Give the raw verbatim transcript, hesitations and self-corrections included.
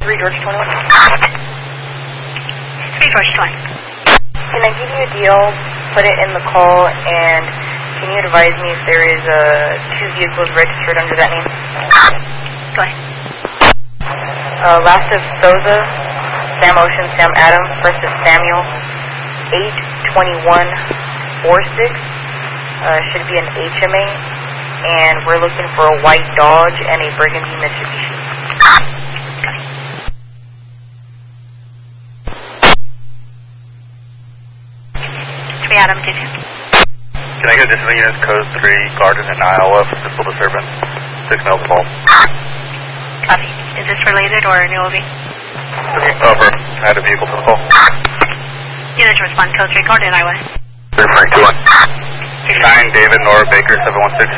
three George twenty-one. three George twenty. Can I give you a deal, put it in the call, and can you advise me if there is uh, two vehicles registered under that name? Go ahead. Uh, last is Souza, Sam Ocean, Sam Adams, first is Samuel, eight twenty-one forty-six, uh, should be an H M A, and we're looking for a white Dodge and a burgundy Mitsubishi. three Adam, did you? Can I get additional units, code three, Garden in Iowa, for physical disturbance, six mils of bulb. Copy. Is this related or a new O V? Over. I had a vehicle to the call. Units respond, code three, Garden in Iowa. three Frank two one. nine David Nora Baker, seven one six.